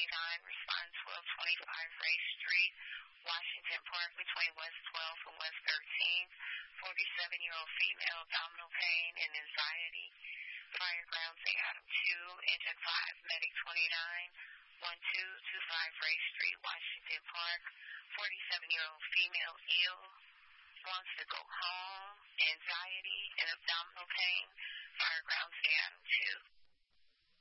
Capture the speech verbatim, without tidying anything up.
twenty-nine, respond twelve twenty-five Ray Street, Washington Park, between West twelfth and West thirteenth. forty-seven-year-old female, abdominal pain and anxiety. Fire ground, say Adam two, engine five, medic twenty-nine, twelve twenty-five Ray Street, Washington Park. forty-seven-year-old female, ill, wants to go home, anxiety and abdominal pain. Fire ground, say Adam two.